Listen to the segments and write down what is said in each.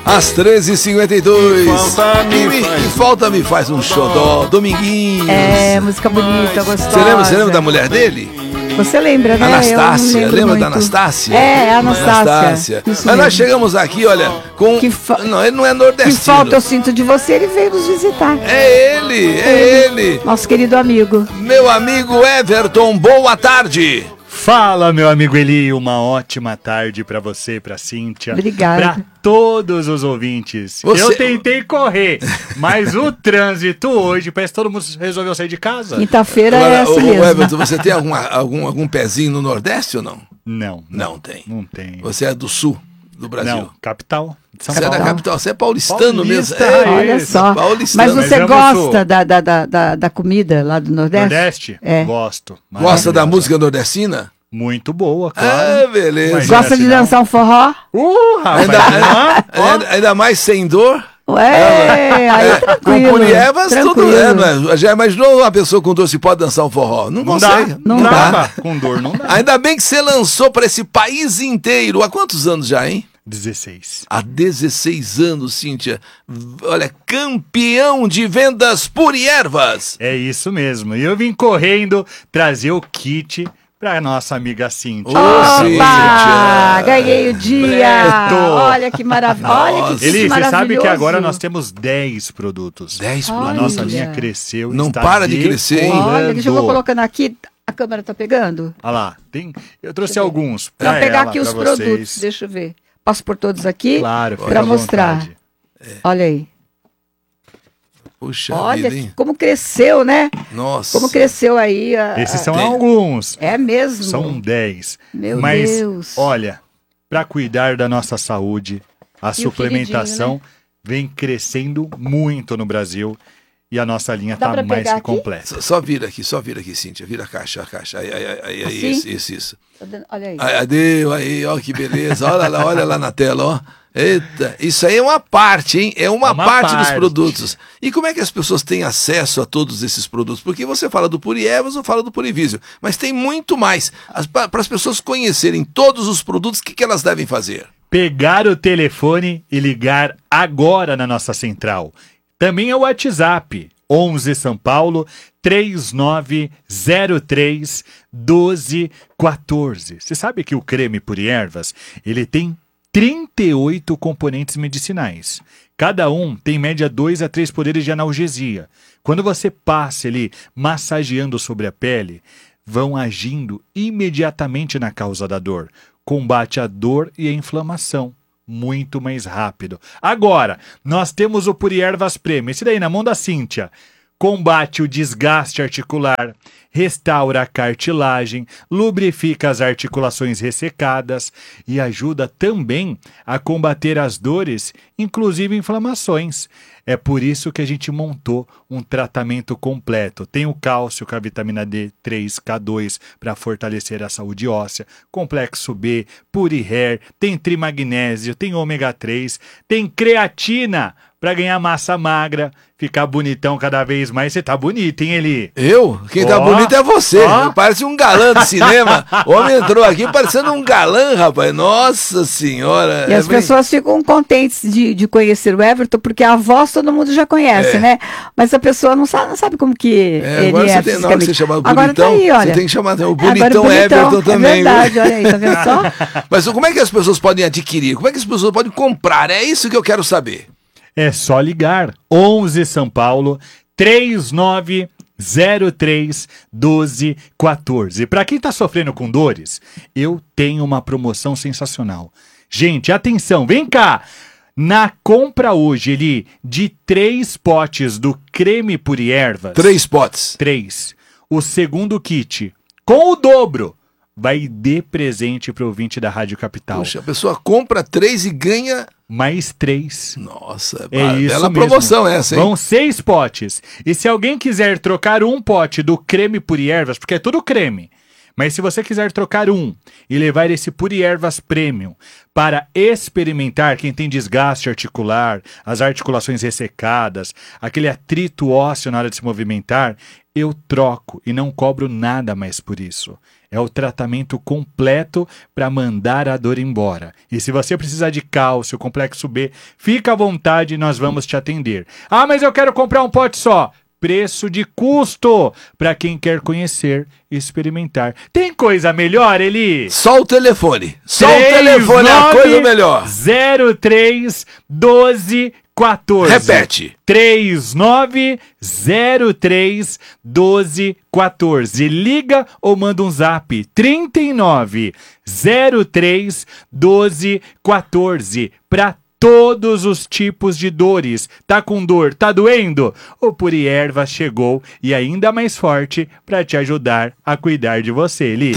Às 13h52. Que falta me faz um xodó. Dominguinhos. É, música bonita, gostosa. Você lembra da mulher dele? Você lembra, né? Anastácia, lembra da Anastácia? É, Anastácia. Mas nós chegamos aqui, olha, com... Não, ele não é nordestino. Que falta eu sinto de você, ele veio nos visitar. É ele. Nosso querido amigo. Meu amigo Everton, boa tarde. Fala, meu amigo Eli, uma ótima tarde pra você, pra Cíntia. Obrigada. Pra todos os ouvintes. Eu tentei correr, mas o trânsito hoje, parece que todo mundo resolveu sair de casa. Quinta-feira é assim mesmo. Everton, você tem algum pezinho no Nordeste ou não? Não tem. Não tem. Você é do Sul do Brasil? Não, capital. Você é da capital, você é paulistano mesmo. Olha só. Mas você gosta da comida lá do Nordeste? Nordeste? É. Gosto. Gosta da música nordestina? Muito boa, claro. Ah, beleza. Gosta de dançar um forró? Rapaz. Ainda mais sem dor? Ué, aí tranquilo. Com Purievas, tudo já imaginou uma pessoa com dor se pode dançar um forró? Não consegue. Não dá. Com dor não dá. Ainda bem que você lançou para esse país inteiro. Há quantos anos já, hein? 16. Há 16 anos, Cíntia. Olha, campeão de vendas Puriervas. É isso mesmo. E eu vim correndo trazer o kit pra nossa amiga Cíntia. Opa! Ganhei o dia! Olha que maravilha! Olha que Eli, maravilhoso! Você sabe que agora nós temos 10 produtos. 10 produtos? A nossa linha cresceu. Não para de crescer, hein? Olha, deixa eu vou colocando aqui. A câmera tá pegando? Olha lá, eu trouxe alguns. Pra pegar aqui os produtos, deixa eu ver. Passo por todos aqui? Claro, para mostrar. Olha aí. Puxa olha vida, como cresceu, né? Nossa. Como cresceu aí. Esses são alguns. É mesmo. São 10. Meu Mas, Deus. olha, para cuidar da nossa saúde, a suplementação vem crescendo muito no Brasil. E a nossa linha está mais que completa. Só vira aqui, Cíntia. Vira a caixa. Aí, assim? Isso. Olha aí. Aí, ó, que beleza. Olha lá na tela, ó. Eita, isso aí é uma parte, hein? É uma parte dos produtos. E como é que as pessoas têm acesso a todos esses produtos? Porque você fala do Purievas ou fala do Purivisio, mas tem muito mais. Para as pessoas conhecerem todos os produtos, o que elas devem fazer? Pegar o telefone e ligar agora na nossa central. Também é o WhatsApp, 11 São Paulo, 3903 1214. Você sabe que o creme Puriervas, ele tem 38 componentes medicinais. Cada um tem em média 2 a 3 poderes de analgesia. Quando você passa ele massageando sobre a pele, vão agindo imediatamente na causa da dor. Combate a dor e a inflamação. Muito mais rápido. Agora, nós temos o Puriervas Premium. Esse daí na mão da Cíntia. Combate o desgaste articular, restaura a cartilagem, lubrifica as articulações ressecadas e ajuda também a combater as dores, inclusive inflamações. É por isso que a gente montou um tratamento completo. Tem o cálcio com a vitamina D3, K2 para fortalecer a saúde óssea, complexo B, Purihair, tem trimagnésio, tem ômega 3, tem creatina para ganhar massa magra, ficar bonitão cada vez mais. Você tá bonito, hein, Eli? Eu? Quem tá bonito é você. Parece um galã de cinema. O homem entrou aqui parecendo um galã, rapaz. Nossa senhora. E as pessoas ficam contentes de conhecer o Everton, porque a voz todo mundo já conhece, né? Mas a pessoa não sabe como que ele agora é. Na hora que você chamar o bonitão, agora tá aí, olha. você tem que chamar o bonitão Everton também. É verdade, olha aí, tá vendo só? Mas como é que as pessoas podem adquirir? Como é que as pessoas podem comprar? É isso que eu quero saber. É só ligar, 11 São Paulo, 3903 1214. Para quem está sofrendo com dores, eu tenho uma promoção sensacional. Gente, atenção, vem cá! Na compra hoje, Eli, de 3 potes do creme Puriervas... 3 potes? 3. O segundo kit, com o dobro, vai de presente para o ouvinte da Rádio Capital. Puxa, a pessoa compra 3 e ganha... mais 3. Nossa, é isso bela mesmo. Promoção essa, hein? Vão 6 potes. E se alguém quiser trocar um pote do creme Puriervas, porque é tudo creme, Mas se você quiser trocar e levar esse Puri Ervas Premium para experimentar, quem tem desgaste articular, as articulações ressecadas, aquele atrito ósseo na hora de se movimentar, eu troco e não cobro nada mais por isso. É o tratamento completo para mandar a dor embora. E se você precisar de cálcio, complexo B, fica à vontade, nós vamos te atender. Ah, mas eu quero comprar um pote só. Preço de custo para quem quer conhecer e experimentar. Tem coisa melhor, Eli? Só o telefone. Só o telefone é a coisa melhor. 03 12 14. Repete. 3903 12 14. Liga ou manda um zap. 3903 12 14. Para todos os tipos de dores. Tá com dor? Tá doendo? O Puri Ervas chegou e ainda mais forte para te ajudar a cuidar de você, Eli.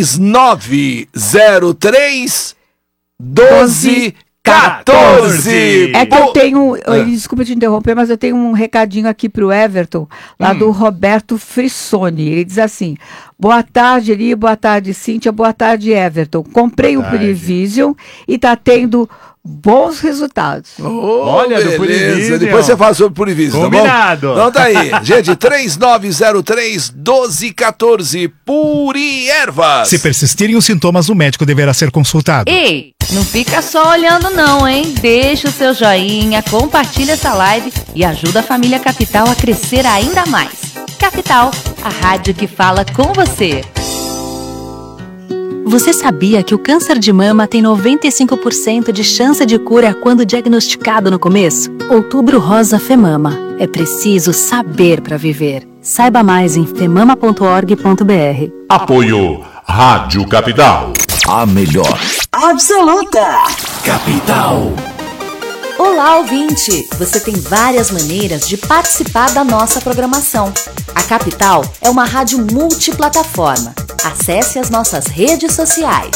3903 12 14. É que eu tenho, desculpa te interromper, mas eu tenho um recadinho aqui pro Everton, lá do Roberto Frissoni. Ele diz assim: boa tarde, Eli, boa tarde, Cíntia, boa tarde, Everton. Comprei o Purivision e tá tendo bons resultados. Olha, beleza. Do Purivision. Depois você fala sobre o Purivision, combinado. Tá bom? Então tá aí. Gente, 3903 12 14. Puri Ervas. Se persistirem os sintomas, o médico deverá ser consultado. Ei, não fica só olhando não, hein? Deixa o seu joinha, compartilha essa live e ajuda a família Capital a crescer ainda mais. Capital, a rádio que fala com você. Você sabia que o câncer de mama tem 95% de chance de cura quando diagnosticado no começo? Outubro Rosa Femama. É preciso saber para viver. Saiba mais em femama.org.br. Apoio Rádio Capital. A melhor. Absoluta. Capital. Olá, ouvinte! Você tem várias maneiras de participar da nossa programação. A Capital é uma rádio multiplataforma. Acesse as nossas redes sociais: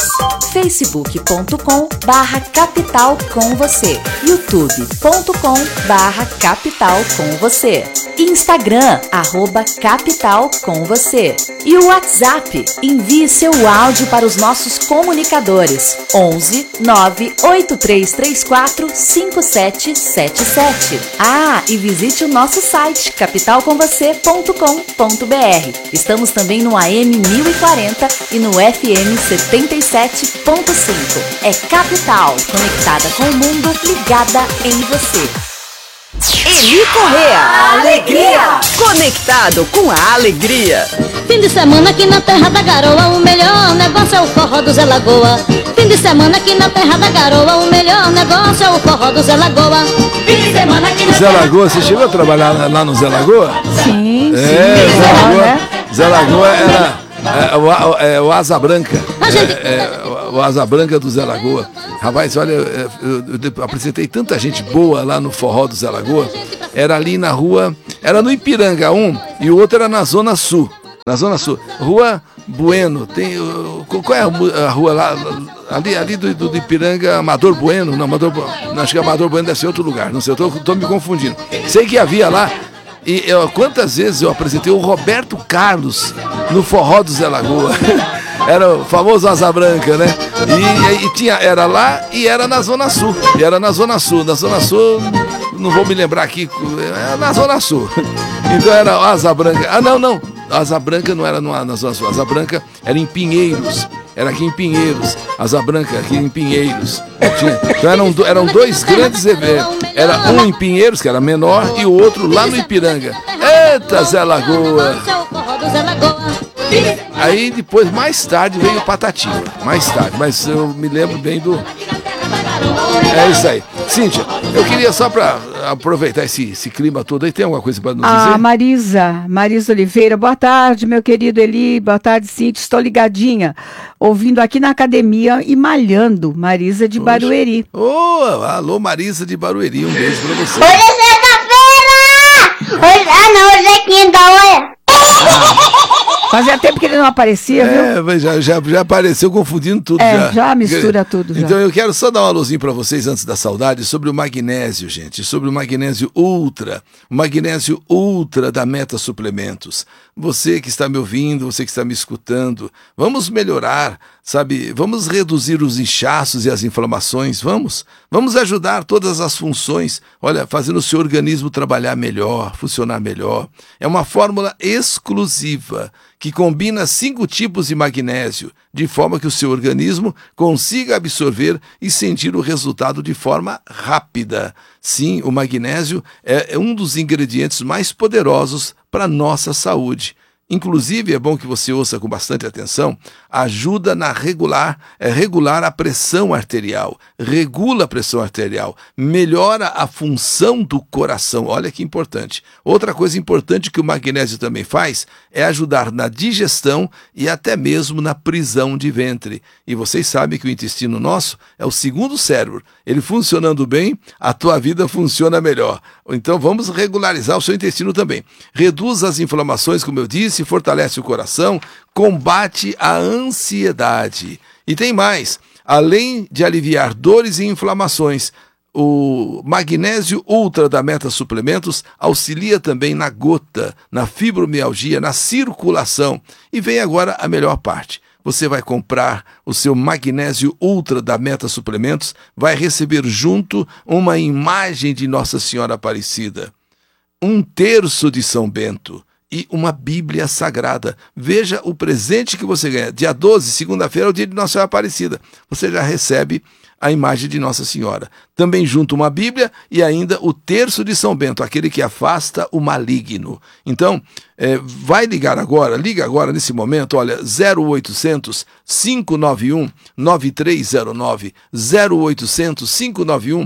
facebook.com/capital com você, youtube.com/capital com você, Instagram @capital com você e o WhatsApp. Envie seu áudio para os nossos comunicadores 11 98334 5777. E visite o nosso site capitalcomvocê.com.br. Estamos também no AM 1040 e no FM 77.5. É Capital, conectada com o mundo, ligada em você. Eli Correa, alegria! Conectado com a alegria. Fim de semana aqui na terra da garoa, o melhor negócio é o forró do Zé Lagoa. Fim de semana aqui na terra da garoa, o melhor negócio é o forró do Zé Lagoa. Fim de semana aqui na Zé Lagoa, você chegou a trabalhar lá no Zé Lagoa? Sim, Zé Lagoa era o Asa Branca. O Asa Branca do Zé Lagoa. Rapaz, olha, eu apresentei tanta gente boa lá no forró do Zé Lagoa. Era ali na rua, era no Ipiranga e o outro era na Zona Sul. Na Zona Sul, Rua Bueno. Qual é a rua lá? Ali do Ipiranga, Amador Bueno. Não, acho que Amador Bueno deve ser outro lugar. Não sei, eu tô me confundindo. Sei que havia lá. E quantas vezes eu apresentei o Roberto Carlos no forró do Zé Lagoa. Era o famoso Asa Branca, né? E era lá e era na Zona Sul. Na Zona Sul, não vou me lembrar aqui, era na Zona Sul. Então era Asa Branca. Não. Asa Branca não era na Zona Sul. Asa Branca era em Pinheiros. Era aqui em Pinheiros. Asa Branca aqui em Pinheiros. Então eram dois grandes eventos. Era um em Pinheiros, que era menor, e o outro lá no Ipiranga. Eita, Zé Lagoa! Aí depois, mais tarde, veio Patativa. Mais tarde, mas eu me lembro bem do... É isso aí. Cíntia, eu queria só para aproveitar esse clima todo aí, tem alguma coisa para nos dizer? Marisa Oliveira, boa tarde, meu querido Eli, boa tarde, Cíntia, estou ligadinha, ouvindo aqui na academia e malhando, Marisa de Barueri. Alô, Marisa de Barueri, um beijo para você. Hoje é sexta-feira! Hoje é quinta, olha! Fazia tempo que ele não aparecia, viu? Mas já apareceu confundindo tudo. Já mistura tudo. Então eu quero só dar uma luzinha para vocês antes da saudade sobre o magnésio, gente. Sobre o magnésio ultra. O magnésio ultra da Meta Suplementos. Você que está me ouvindo, você que está me escutando, vamos melhorar, sabe? Vamos reduzir os inchaços e as inflamações, vamos ajudar todas as funções, olha, fazendo o seu organismo trabalhar melhor, funcionar melhor. É uma fórmula exclusiva que combina 5 tipos de magnésio, de forma que o seu organismo consiga absorver e sentir o resultado de forma rápida. Sim, o magnésio é um dos ingredientes mais poderosos para a nossa saúde. Inclusive, é bom que você ouça com bastante atenção, ajuda na regular a pressão arterial, regula a pressão arterial, melhora a função do coração. Olha que importante. Outra coisa importante que o magnésio também faz é ajudar na digestão e até mesmo na prisão de ventre. E vocês sabem que o intestino nosso é o segundo cérebro. Ele funcionando bem, a tua vida funciona melhor. Então vamos regularizar o seu intestino também. Reduz as inflamações, como eu disse, fortalece o coração, combate a ansiedade. E tem mais, além de aliviar dores e inflamações, o magnésio ultra da Meta Suplementos auxilia também na gota, na fibromialgia, na circulação. E vem agora a melhor parte. Você vai comprar o seu magnésio ultra da Meta Suplementos, vai receber junto uma imagem de Nossa Senhora Aparecida, 1/3 de São Bento e uma Bíblia Sagrada. Veja o presente que você ganha. Dia 12, segunda-feira, é o dia de Nossa Senhora Aparecida. Você já recebe a imagem de Nossa Senhora. Também junto uma Bíblia e ainda o 1/3 de São Bento, aquele que afasta o maligno. Então, vai ligar agora, liga agora nesse momento, olha, 0800 591 9309, 0800 591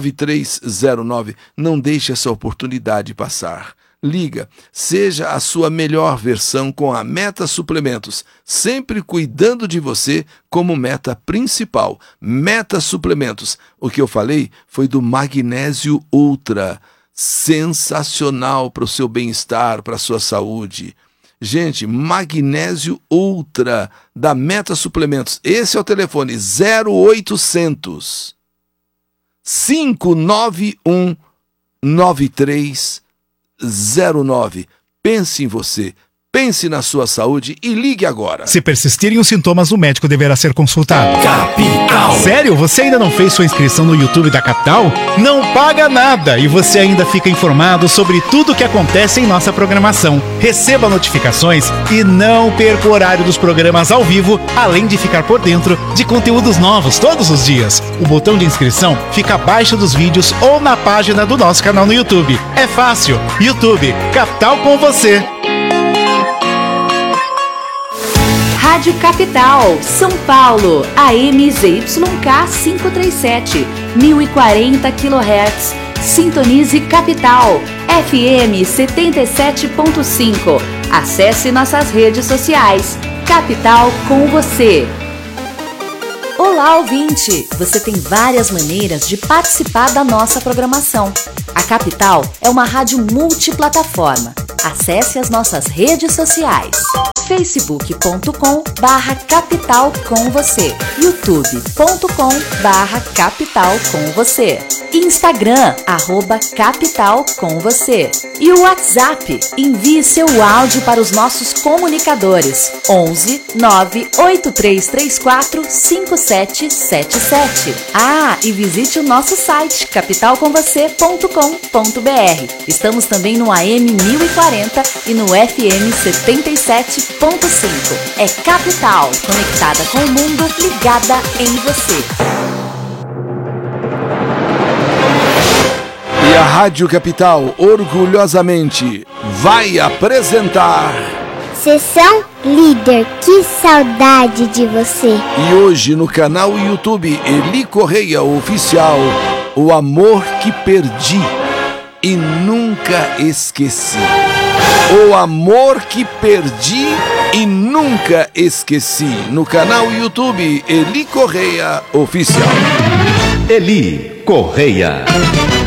9309. Não deixe essa oportunidade passar. Liga, seja a sua melhor versão com a Meta Suplementos, sempre cuidando de você como meta principal. Meta Suplementos. O que eu falei foi do magnésio ultra. Sensacional para o seu bem-estar, para a sua saúde. Gente, magnésio ultra da Meta Suplementos. Esse é o telefone 0800 591 9309. Pense em você, pense na sua saúde e ligue agora. Se persistirem os sintomas, o médico deverá ser consultado. Capital. Sério? Você ainda não fez sua inscrição no YouTube da Capital? Não paga nada e você ainda fica informado sobre tudo o que acontece em nossa programação. Receba notificações e não perca o horário dos programas ao vivo, além de ficar por dentro de conteúdos novos todos os dias. O botão de inscrição fica abaixo dos vídeos ou na página do nosso canal no YouTube. É fácil. YouTube, Capital com você. Rádio Capital, São Paulo, AM ZYK 537, 1040 kHz. Sintonize Capital, FM 77.5. Acesse nossas redes sociais. Capital com você. Olá, ouvinte! Você tem várias maneiras de participar da nossa programação. A Capital é uma rádio multiplataforma. Acesse as nossas redes sociais. facebook.com/capital com você, youtube.com/capital com você, Instagram @capital com você e o WhatsApp. Envie seu áudio para os nossos comunicadores 11 98334 5777. E visite o nosso site capitalcomvocê.com.br. Estamos também no AM 1040 e no FM 77.5. É Capital, conectada com o mundo, ligada em você. E a Rádio Capital, orgulhosamente, vai apresentar... Sessão Líder, que saudade de você. E hoje no canal YouTube Eli Correia Oficial, O Amor que Perdi e Nunca Esqueci. O Amor que Perdi e Nunca Esqueci. No canal YouTube Eli Correia Oficial. Eli Correia.